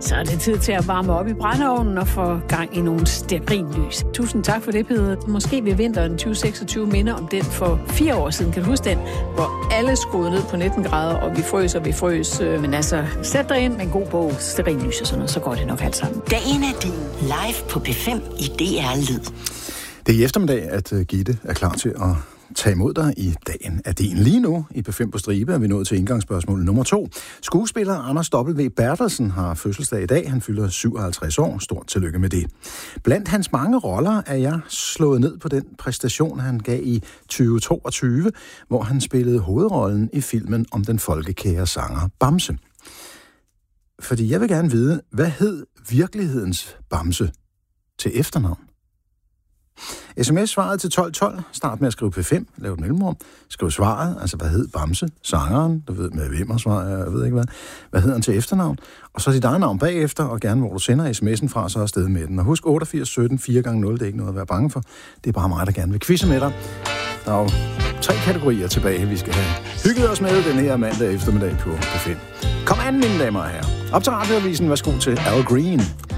Så er det tid til at varme op i brændeovnen og få gang i nogle stearinlys. Tusind tak for det, Peder. Måske vil vinteren 2026 minde om den for 4 år siden. Kan du huske den? Hvor alle skruede ned på 19 grader, og vi frøs. Men altså, sæt dig ind med en god bog, stearinlys og sådan noget, så går det nok alt sammen. Dagen er din live på P5 i DR Lyd. Det er i eftermiddag, at Gitte er klar til at tage imod dig i Dagen af din. Lige nu i P5 på stribe er vi nået til indgangsspørgsmål nummer 2. Skuespiller Anders W. Bertelsen har fødselsdag i dag. Han fylder 57 år. Stort tillykke med det. Blandt hans mange roller er jeg slået ned på den præstation, han gav i 2022, hvor han spillede hovedrollen i filmen om den folkekære sanger Bamse. Fordi jeg vil gerne vide, hvad hed virkelighedens Bamse til efternavn? SMS-svaret til 1212. Start med at skrive P5. Lav et mellemrum. Skriv svaret. Altså, hvad hed Bamse? Sangeren. Du ved, med hvem og svar. Jeg ved ikke hvad. Hvad hedder han til efternavn? Og så dit eget navn bagefter, og gerne hvor du sender sms'en fra, så er afsted med den. Og husk 88 17 4x0. Det er ikke noget at være bange for. Det er bare mig, der gerne vil quizze med dig. Der er jo 3 kategorier tilbage, vi skal have hygget os med den her mandag eftermiddag på P5. Kom an, mine damer og herrer. Op til radioavisen. Værsgo til Al Green.